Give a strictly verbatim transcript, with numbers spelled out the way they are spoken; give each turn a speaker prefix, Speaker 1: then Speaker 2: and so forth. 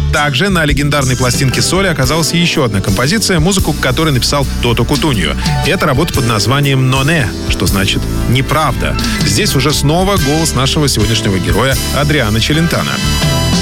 Speaker 1: Также на легендарной пластинке Соли оказалась еще одна композиция, музыку к которой написал Тото Кутуньо. Это работа под названием «Ноне», что значит «неправда». Здесь уже снова голос нашего сегодняшнего героя Адриано Челентано.